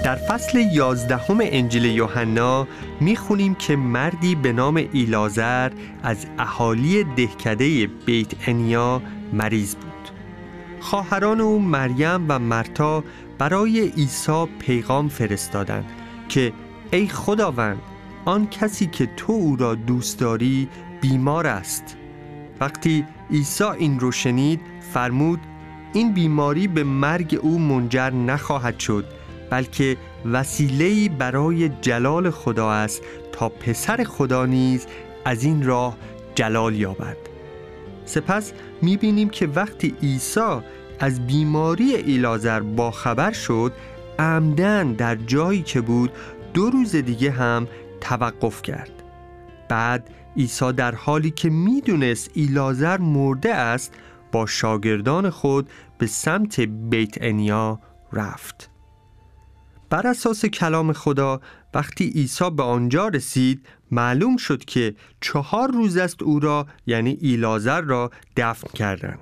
در فصل 11 انجیل یوحنا میخونیم که مردی به نام ایلازر از اهالی دهکده بیت انیا مریض بود. خواهران او مریم و مرتا برای عیسی پیغام فرستادند که ای خداوند، آن کسی که تو او را دوست داری بیمار است. وقتی عیسی این رو شنید فرمود این بیماری به مرگ او منجر نخواهد شد، بلکه وسیله‌ای برای جلال خدا است تا پسر خدا نیز از این راه جلال یابد. سپس می‌بینیم که وقتی عیسی از بیماری ایلازر باخبر شد، عمدن در جایی که بود 2 روز دیگه هم توقف کرد. بعد عیسی در حالی که میدونست ایلازر مرده است با شاگردان خود به سمت بیت انیا رفت. بر اساس کلام خدا وقتی عیسی به آنجا رسید معلوم شد که 4 روز است او را یعنی ایلازر را دفن کردند.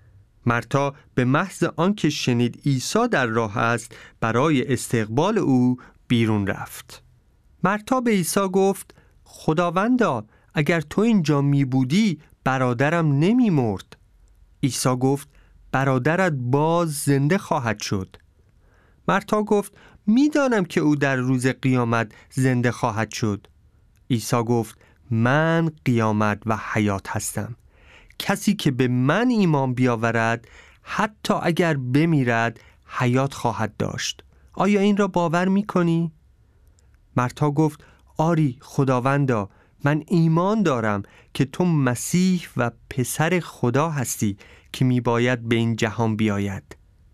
مرتا به محض آنکه شنید عیسی در راه است برای استقبال او بیرون رفت. مرتا به عیسی گفت خداوندا، اگر تو اینجا می بودی برادرم نمی مرد. عیسی گفت برادرت باز زنده خواهد شد. مرتا گفت میدانم که او در روز قیامت زنده خواهد شد. عیسی گفت من قیامت و حیات هستم. کسی که به من ایمان بیاورد حتی اگر بمیرد حیات خواهد داشت. آیا این را باور می‌کنی؟ مرتا گفت آری خداوندا، من ایمان دارم که تو مسیح و پسر خدا هستی که میباید به این جهان بیاید.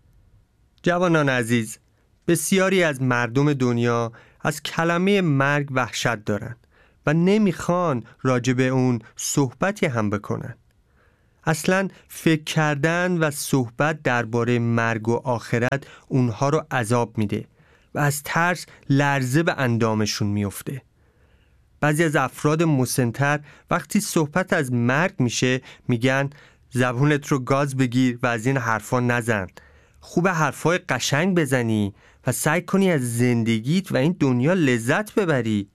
جوانان عزیز، بسیاری از مردم دنیا از کلمه مرگ وحشت دارند و نمیخوان راجع به اون صحبتی هم بکنن. اصلا فکر کردن و صحبت درباره مرگ و آخرت اونها رو عذاب میده و از ترس لرزه به اندامشون میفته. بعضی از افراد مسن‌تر وقتی صحبت از مرگ میشه میگن زبونت رو گاز بگیر و از این حرفا نزن. خوب حرفای قشنگ بزنی و سعی کنی از زندگیت و این دنیا لذت ببری.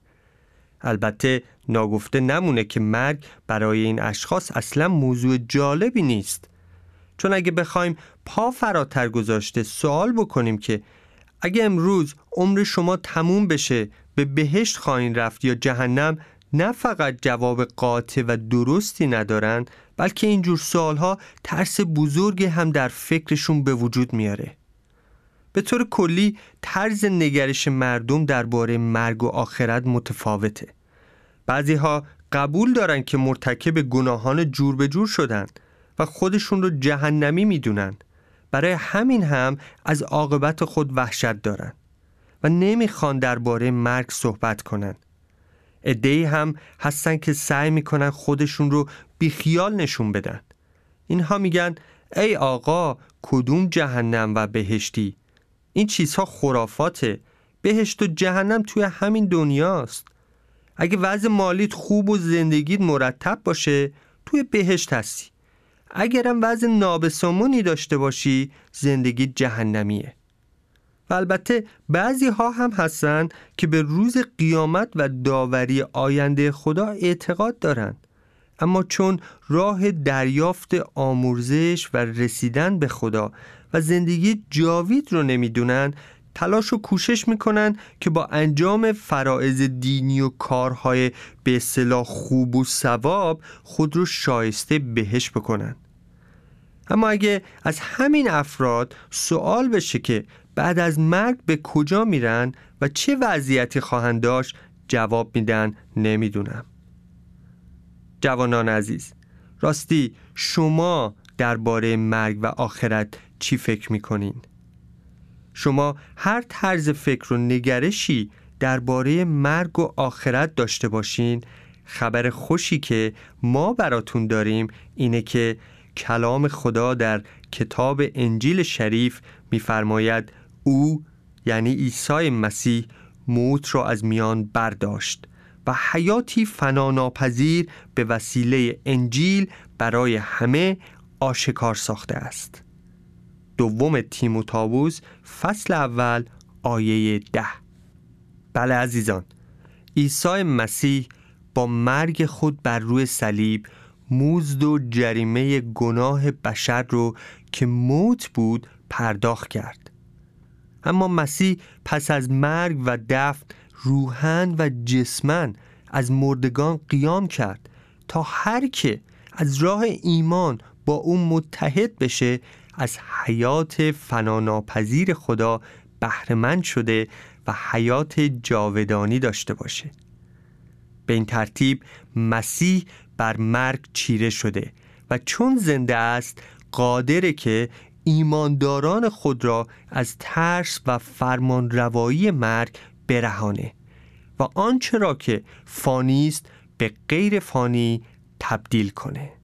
البته ناگفته نمونه که مرگ برای این اشخاص اصلا موضوع جالبی نیست. چون اگه بخوایم پا فراتر گذاشته سوال بکنیم که اگه امروز عمر شما تموم بشه به بهشت خواهید رفت یا جهنم، نه فقط جواب قاطع و درستی ندارن، بلکه اینجور سوالها ترس بزرگی هم در فکرشون به وجود میاره. به طور کلی طرز نگرش مردم درباره مرگ و آخرت متفاوته. بعضیها قبول دارن که مرتکب گناهان جور به جور شدن و خودشون رو جهنمی میدونن. برای همین هم از عاقبت خود وحشت دارن و نمیخوان درباره مرگ صحبت کنن. عده‌ای هم هستن که سعی میکنن خودشون رو بیخیال نشون بدن. اینها میگن ای آقا، کدوم جهنم و بهشتی؟ این چیزها خرافاته. بهشت و جهنم توی همین دنیاست. اگه وضع مالیت خوب و زندگیت مرتب باشه توی بهشت هستی. اگرم وضع نابسامونی داشته باشی زندگی جهنمیه. و البته بعضی ها هم هستن که به روز قیامت و داوری آینده خدا اعتقاد دارن، اما چون راه دریافت آمرزش و رسیدن به خدا و زندگی جاوید رو نمیدونن، تلاش و کوشش میکنن که با انجام فرائض دینی و کارهای به اصطلاح خوب و ثواب خود رو شایسته بهشت بکنن. اما اگه از همین افراد سوال بشه که بعد از مرگ به کجا میرن و چه وضعیتی خواهند داشت، جواب میدن نمیدونم. جوانان عزیز، راستی شما درباره مرگ و آخرت چی فکر میکنین؟ شما هر طرز فکر و نگرشی درباره مرگ و آخرت داشته باشین، خبر خوشی که ما براتون داریم اینه که کلام خدا در کتاب انجیل شریف می‌فرماید او یعنی عیسی مسیح موت را از میان برداشت و حیاتی فناناپذیر به وسیله انجیل برای همه آشکار ساخته است. دوم تیموتائوس فصل اول آیه 10. بله عزیزان، عیسی مسیح با مرگ خود بر روی صلیب مزد و جریمه گناه بشر رو که موت بود پرداخت کرد. اما مسیح پس از مرگ و دفن روحاً و جسماً از مردگان قیام کرد تا هر که از راه ایمان با او متحد بشه از حیات فناناپذیر خدا بهره‌مند شده و حیات جاودانی داشته باشه. به این ترتیب مسیح بر مرگ چیره شده و چون زنده است قادره که ایمانداران خود را از ترس و فرمانروایی مرگ برهانه و آنچه را که فانی است به غیر فانی تبدیل کنه.